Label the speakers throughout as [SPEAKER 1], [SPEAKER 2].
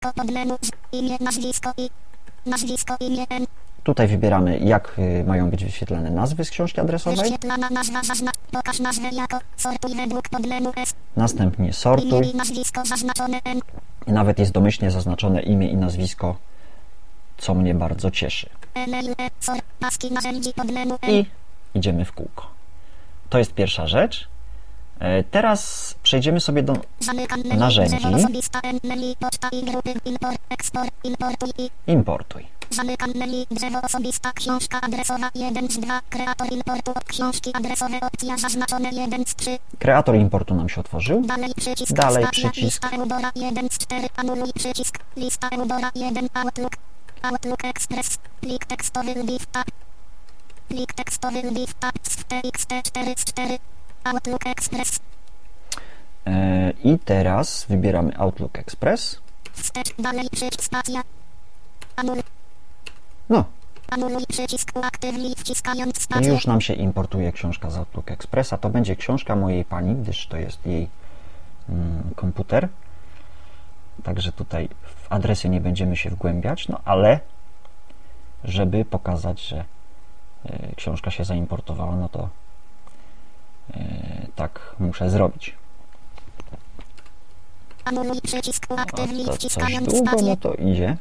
[SPEAKER 1] Tutaj wybieramy, jak mają być wyświetlane nazwy z książki adresowej. Następnie sortuj. I nawet jest domyślnie zaznaczone imię i nazwisko, co mnie bardzo cieszy. I idziemy w kółko. To jest pierwsza rzecz. Teraz przejdziemy sobie do narzędzi. Importuj.
[SPEAKER 2] Zamykam menu, drzewo osobista, książka adresowa 1 z 2, kreator importu, książki adresowe, opcja zaznaczone 1 z 3.
[SPEAKER 1] Kreator importu nam się otworzył.
[SPEAKER 2] Dalej przycisk,
[SPEAKER 1] Dalej
[SPEAKER 2] stacja,
[SPEAKER 1] przycisk.
[SPEAKER 2] lista Eudora 1 z 4, anuluj przycisk, lista Eudora 1, Outlook Express, plik tekstowy LDIF tab, plik tekstowy LDIF tab, TXT4 z 4, Outlook Express.
[SPEAKER 1] I teraz wybieramy Outlook Express.
[SPEAKER 2] Wstecz, dalej przycisk, stacja, anuluj.
[SPEAKER 1] No,
[SPEAKER 2] Anuluj przycisk, uaktywnij wciskając
[SPEAKER 1] i
[SPEAKER 2] stację.
[SPEAKER 1] już nam się importuje książka z Outlook Expressa. To będzie książka mojej pani, gdyż to jest jej komputer. Także tutaj w adresy nie będziemy się wgłębiać, no ale żeby pokazać, że książka się zaimportowała, no to tak muszę zrobić.
[SPEAKER 2] Anuluj przycisk, uaktywnij
[SPEAKER 1] To coś
[SPEAKER 2] wciskając
[SPEAKER 1] długo,
[SPEAKER 2] stację.
[SPEAKER 1] no to idzie.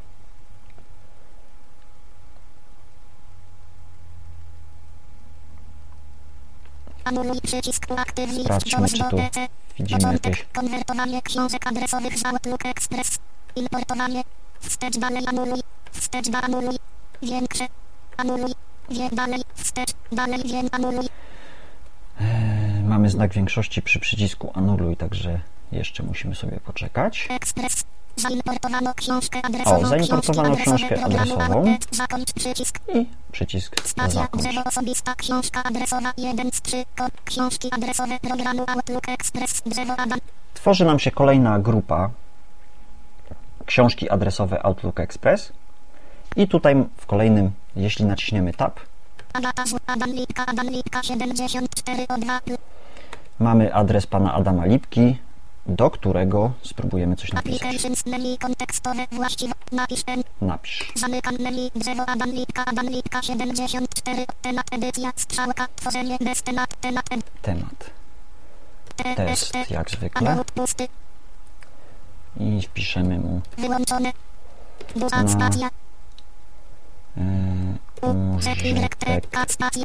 [SPEAKER 2] Anuluj przycisk, uaktywnij
[SPEAKER 1] Sprawdźmy, czy tu widzimy
[SPEAKER 2] Początek,
[SPEAKER 1] jakieś...
[SPEAKER 2] konwertowanie książek adresowych z Outlook Express. Importowanie. Wstecz dalej anuluj. Wstecz da anuluj. Większe. Anuluj. Wie dalej. Wstecz. Dalej wiem anuluj.
[SPEAKER 1] Mamy znak większości przy przycisku anuluj, także jeszcze musimy sobie poczekać.
[SPEAKER 2] Express. Zaimportowano książkę adresową.
[SPEAKER 1] O, zaimportowano książkę adresową.
[SPEAKER 2] Zakończ przycisk.
[SPEAKER 1] I przycisk
[SPEAKER 2] Stacja,
[SPEAKER 1] zakończ.
[SPEAKER 2] drzewo osobista, książka adresowa 1 z 3, kod, książki adresowe programu Outlook Express, drzewo Adam.
[SPEAKER 1] Tworzy nam się kolejna grupa książki adresowe Outlook Express i tutaj w kolejnym, jeśli naciśniemy Tab,
[SPEAKER 2] Adam Lipka 74 O2.
[SPEAKER 1] mamy adres pana Adama Lipki, do którego spróbujemy coś napisać.
[SPEAKER 2] Applications menu kontekstowe właściwe. Napisz N.
[SPEAKER 1] Napisz.
[SPEAKER 2] Zamykam menu. Drzewo Adam Lipka 74. Temat edycja. Strzałka. Tworzenie bez temat.
[SPEAKER 1] Temat. Test jak zwykle.
[SPEAKER 2] Analoog pusty.
[SPEAKER 1] I wpiszemy mu
[SPEAKER 2] Wyłączone. Buza
[SPEAKER 1] Na-
[SPEAKER 2] stacja.
[SPEAKER 1] użytek
[SPEAKER 2] Stacji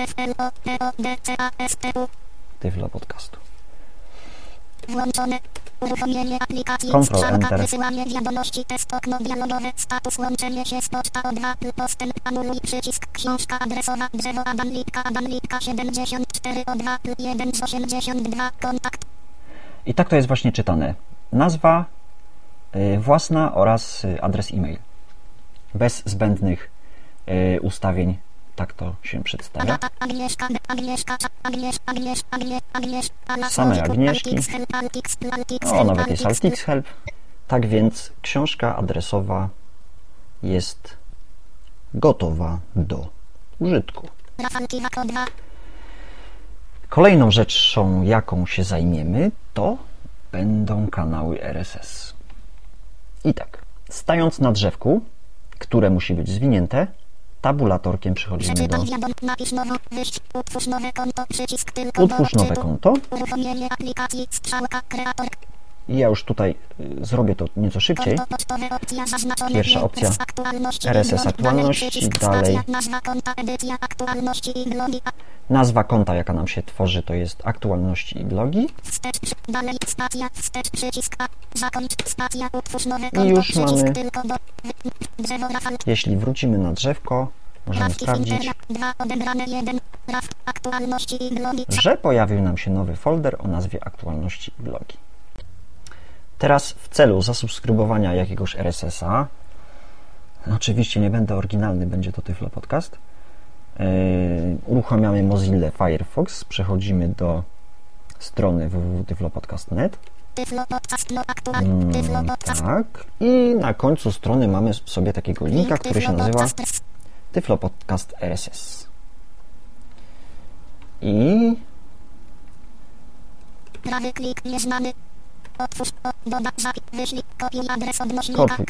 [SPEAKER 2] TYFLO
[SPEAKER 1] Tyflo Podcastu.
[SPEAKER 2] Włączone. Uruchomienie aplikacji.
[SPEAKER 1] Ctrl,
[SPEAKER 2] Strzałka.
[SPEAKER 1] Enter.
[SPEAKER 2] Wysyłanie wiadomości. Test okno dialogowe. Status łączenie się z poczta O2. Postęp. Anuluj przycisk. Książka adresowa. Drzewo Adam Lipka 74 O2. 1 z 82. Kontakt.
[SPEAKER 1] I tak to jest właśnie czytane. Nazwa własna oraz adres e-mail. Bez zbędnych ustawień. Tak to się przedstawia. Same Agnieszki. O, nawet jest Altix Help. Tak więc książka adresowa jest gotowa do użytku. Kolejną rzeczą, jaką się zajmiemy, to będą kanały RSS. I tak, stając na drzewku, które musi być zwinięte, tabulatorkiem przechodzimy do
[SPEAKER 2] Utwórz nowe konto, przycisk tylko
[SPEAKER 1] Utwórz nowe konto.
[SPEAKER 2] Uruchomienie aplikacji, strzałka, kreator.
[SPEAKER 1] I ja już tutaj zrobię to nieco szybciej.
[SPEAKER 2] Konto pocztowe, opcja zaznaczone.
[SPEAKER 1] Pierwsza opcja
[SPEAKER 2] aktualności,
[SPEAKER 1] RSS aktualności,
[SPEAKER 2] przycisk,
[SPEAKER 1] dalej
[SPEAKER 2] stacja, nazwa konta, edycja, aktualności i blogi.
[SPEAKER 1] nazwa konta, jaka nam się tworzy, to jest aktualności i blogi.
[SPEAKER 2] Wstecz, dalej, stacja, wstecz, przycisk A, zakończ, stacja, utwórz nowe konto,
[SPEAKER 1] I już
[SPEAKER 2] przycisk
[SPEAKER 1] mamy,
[SPEAKER 2] tylko do, drzewo, Rafał,
[SPEAKER 1] jeśli wrócimy na drzewko, możemy
[SPEAKER 2] Rafki,
[SPEAKER 1] sprawdzić,
[SPEAKER 2] Fintera, 2, odebrane 1, Raf, aktualności i blogi,
[SPEAKER 1] że pojawił nam się nowy folder o nazwie aktualności i blogi. Teraz w celu zasubskrybowania jakiegoś RSS-a, oczywiście nie będę oryginalny, będzie to Tyflo Podcast, uruchamiamy Mozilla Firefox, przechodzimy do strony www.tyflopodcast.net.
[SPEAKER 2] Tyflo Podcast, no aktualnie, Tyflo Podcast,
[SPEAKER 1] Tak. I na końcu strony mamy sobie takiego linka, który się nazywa Tyflo Podcast RSS. I
[SPEAKER 2] prawy klik, nieznany, otwórz, Dodać zapis. Wyślij. Kopiuj adres odnośnika.
[SPEAKER 1] Kopiuj.